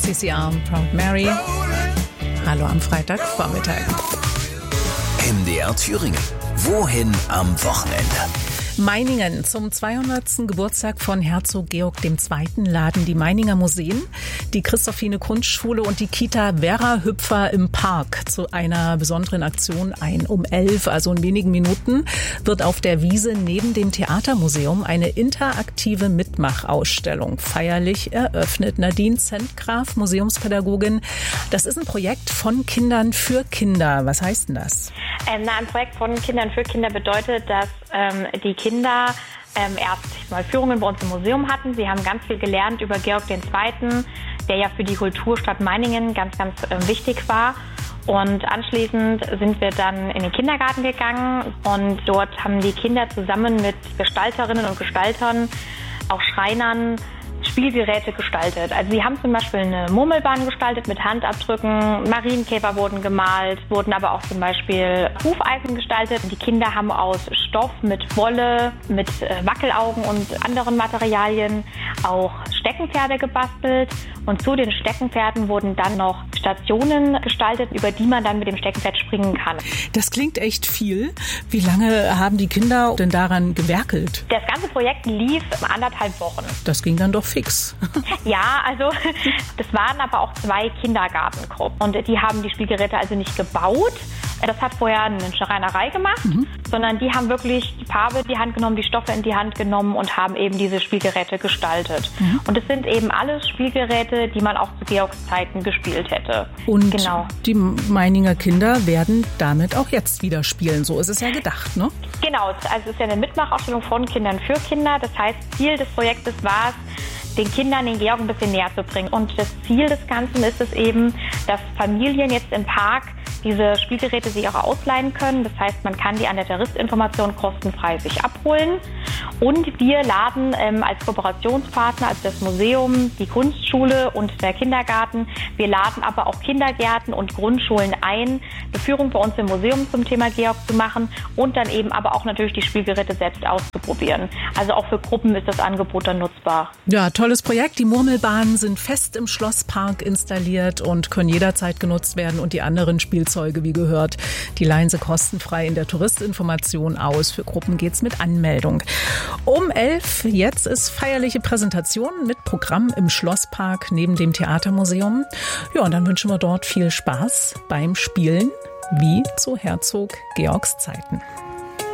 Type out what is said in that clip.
CCR Proud Mary. Hallo am Freitagvormittag. MDR Thüringen. Wohin am Wochenende? Meiningen. Zum 200. Geburtstag von Herzog Georg II. Laden die Meininger Museen, die Christophine Kunstschule und die Kita Vera Hüpfer im Park zu einer besonderen Aktion ein. Um 11, also in wenigen Minuten, wird auf der Wiese neben dem Theatermuseum eine interaktive Mitmachausstellung feierlich eröffnet. Nadine Zentgraf, Museumspädagogin. Das ist ein Projekt von Kindern für Kinder. Was heißt denn das? Ein Projekt von Kindern für Kinder bedeutet, dass die Kinder erst mal Führungen bei uns im Museum hatten. Sie haben ganz viel gelernt über Georg II., der ja für die Kulturstadt Meiningen ganz wichtig war. Und anschließend sind wir dann in den Kindergarten gegangen und dort haben die Kinder zusammen mit Gestalterinnen und Gestaltern, auch Schreinern, Spielgeräte gestaltet. Also sie haben zum Beispiel eine Murmelbahn gestaltet mit Handabdrücken, Marienkäfer wurden gemalt, wurden aber auch zum Beispiel Hufeisen gestaltet. Die Kinder haben aus Stoff mit Wolle, mit Wackelaugen und anderen Materialien auch Steckenpferde gebastelt und zu den Steckenpferden wurden dann noch Stationen gestaltet, über die man dann mit dem Steckenpferd springen kann. Das klingt echt viel. Wie lange haben die Kinder denn daran gewerkelt? Das ganze Projekt lief 1,5 Wochen. Das ging dann doch fix. Ja, also das waren aber auch 2 Kindergartengruppen und die haben die Spielgeräte also nicht gebaut. Das hat vorher eine Schreinerei gemacht, sondern die haben wirklich die Farbe in die Hand genommen, die Stoffe in die Hand genommen und haben eben diese Spielgeräte gestaltet. Und es sind eben alles Spielgeräte, die man auch zu Georgs Zeiten gespielt hätte. Und die Meininger Kinder werden damit auch jetzt wieder spielen. So ist es ja gedacht, ne? Genau, also es ist ja eine Mitmachausstellung von Kindern für Kinder. Das heißt, Ziel des Projektes war es, den Kindern den Georg ein bisschen näher zu bringen. Und das Ziel des Ganzen ist es eben, dass Familien jetzt im Park diese Spielgeräte sich auch ausleihen können. Das heißt, man kann die an der Touristinformation kostenfrei sich abholen. Und wir laden als Kooperationspartner, also das Museum, die Kunstschule und der Kindergarten, wir laden aber auch Kindergärten und Grundschulen ein, eine Führung bei uns im Museum zum Thema Georg zu machen und dann eben aber auch natürlich die Spielgeräte selbst auszuprobieren. Also auch für Gruppen ist das Angebot dann nutzbar. Ja, tolles Projekt. Die Murmelbahnen sind fest im Schlosspark installiert und können jederzeit genutzt werden und die anderen Spielzeuge, wie gehört, die leihen sie kostenfrei in der Touristinformation aus. Für Gruppen geht's mit Anmeldung. Um 11 jetzt ist feierliche Präsentation mit Programm im Schlosspark neben dem Theatermuseum. Ja, und dann wünschen wir dort viel Spaß beim Spielen wie zu Herzog Georgs Zeiten.